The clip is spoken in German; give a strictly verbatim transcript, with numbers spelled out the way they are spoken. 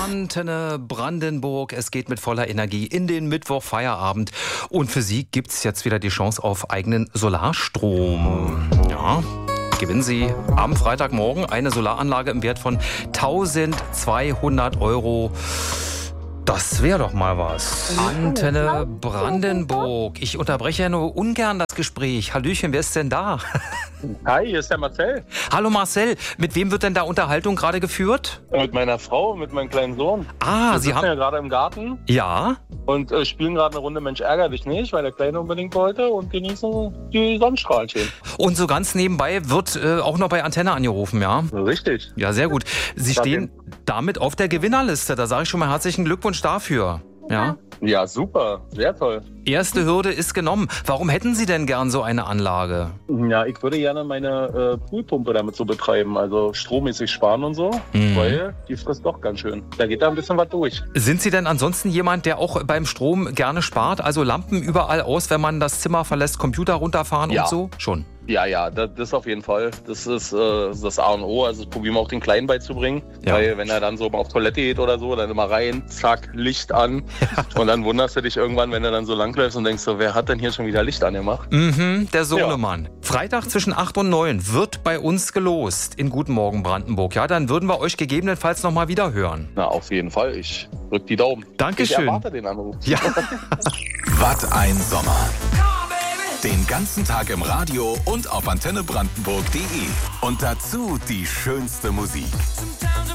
Antenne Brandenburg. Es geht mit voller Energie in den Mittwochfeierabend. Und für Sie gibt es jetzt wieder die Chance auf eigenen Solarstrom. Ja. Gewinnen Sie am Freitagmorgen eine Solaranlage im Wert von eintausendzweihundert Euro. Das wäre doch mal was. Antenne Brandenburg. Ich unterbreche ja nur ungern das Gespräch. Hallöchen, wer ist denn da? Hi, hier ist der Marcel. Hallo Marcel, mit wem wird denn da Unterhaltung gerade geführt? Mit meiner Frau, mit meinem kleinen Sohn. Ah, Wir Sie sitzen haben... ja gerade im Garten Ja? und äh, spielen gerade eine Runde Mensch ärger dich nicht, weil der Kleine unbedingt wollte und genießen die Sonnenstrahlchen. Und so ganz nebenbei wird äh, auch noch bei Antenne angerufen, ja? Richtig. Ja, sehr gut. Sie Sag stehen damit auf der Gewinnerliste. Da sage ich schon mal herzlichen Glückwunsch dafür. Ja? Ja, super. Sehr toll. Erste Hürde ist genommen. Warum hätten Sie denn gern so eine Anlage? Ja, ich würde gerne meine äh, Poolpumpe damit so betreiben, also strommäßig sparen und so, Mhm. weil die frisst doch ganz schön. Da geht da ein bisschen was durch. Sind Sie denn ansonsten jemand, der auch beim Strom gerne spart? Also Lampen überall aus, wenn man das Zimmer verlässt, Computer runterfahren Ja. und so? Schon. Ja, ja, das, das auf jeden Fall. Das ist äh, das A und O. Also das probieren wir auch den Kleinen beizubringen. Ja. Weil wenn er dann so mal auf Toilette geht oder so, dann immer rein, zack, Licht an. Und dann wunderst du dich irgendwann, wenn du dann so langläufst und denkst so, wer hat denn hier schon wieder Licht angemacht? Mhm, der Sohnemann. Freitag zwischen acht und neun wird bei uns gelost in Guten Morgen Brandenburg. Ja, dann würden wir euch gegebenenfalls nochmal wieder hören. Na, auf jeden Fall. Ich drück die Daumen. Dankeschön. Ich erwarte den Anruf. Ja. Was ein Sommer. Den ganzen Tag im Radio und auf antenne brandenburg punkt de. Und dazu die schönste Musik.